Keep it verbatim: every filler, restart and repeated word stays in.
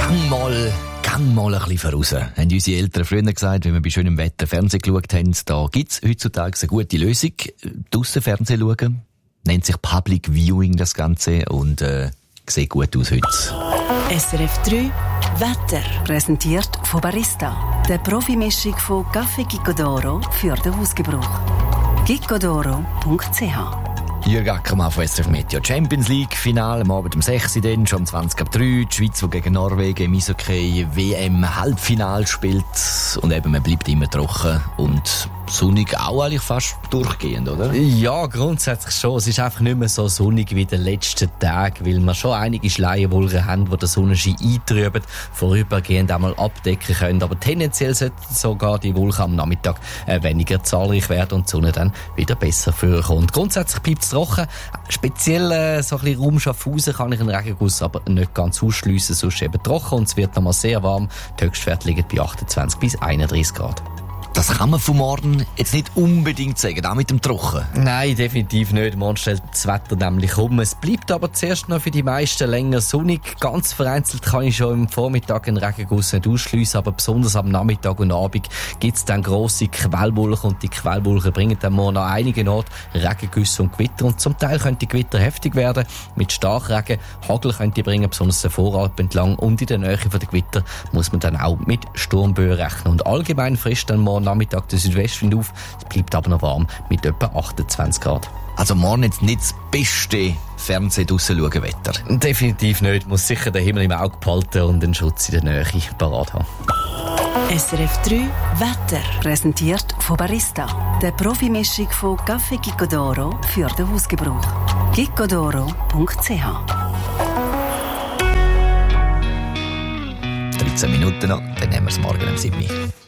Gang mal, gang mal ein bisschen voraus. Haben unsere Eltern früher gesagt, wenn wir bei schönem Wetter Fernsehen geschaut haben, da gibt's heutzutage eine gute Lösung. Draussen Fernsehen schauen. Nennt sich Public Viewing das Ganze und äh, sieht gut aus heute. S R F drei Wetter. Präsentiert von Barista. Der Profimischung von Café Gicodoro für den Hausgebrauch. gicodoro punkt c h. Jürg Ackermann von S R F Meteo. Champions League Finale am Abend um sechs Uhr, dann schon um zwanzig ab drei. Die Schweiz, die gegen Norwegen im Eishockey W M Halbfinale spielt. Und eben, man bleibt immer trocken und sonnig auch eigentlich fast durchgehend, oder? Ja, grundsätzlich schon. Es ist einfach nicht mehr so sonnig wie in den letzten Tagen, weil wir schon einige Schleierwolken haben, die den Sonnenschein eintrüben, vorübergehend einmal abdecken können. Aber tendenziell sollten sogar die Wolken am Nachmittag äh, weniger zahlreich werden und die Sonne dann wieder besser vorkommt. Grundsätzlich bleibt es trocken. Speziell äh, so ein bisschen Raum Schaffhausen kann ich einen Regenguss aber nicht ganz ausschliessen, sonst eben trocken und es wird nochmal sehr warm. Die Höchstwerte liegen bei achtundzwanzig bis einunddreißig Grad. Das kann man von morgen jetzt nicht unbedingt sagen, auch mit dem Trocken. Nein, definitiv nicht. Morgen stellt das Wetter nämlich um. Es bleibt aber zuerst noch für die meisten länger sonnig. Ganz vereinzelt kann ich schon im Vormittag einen Regenguss nicht ausschliessen, aber besonders am Nachmittag und Abend gibt es dann grosse Quellwolken und die Quellwolken bringen dann morgen an einigen Orten Regengüsse und Gewitter und zum Teil können die Gewitter heftig werden. Mit Starkregen, Hagel können die bringen, besonders den Voralpen entlang und in der Nähe von den Gewitter muss man dann auch mit Sturmböen rechnen. Und allgemein frisst dann morgen Nachmittag der Südwestwind auf. Es bleibt aber noch warm mit etwa achtundzwanzig Grad. Also morgen jetzt nicht das beste Fernsehen draussen schauen Wetter. Definitiv nicht. Muss sicher den Himmel im Auge behalten und den Schutz in der Nähe parat haben. S R F drei Wetter. Präsentiert von Barista. Der Profimischung von Café Gicodoro für den Hausgebrauch. gicodoro punkt c h. dreizehn Minuten noch, dann haben wir es morgen um sieben Uhr.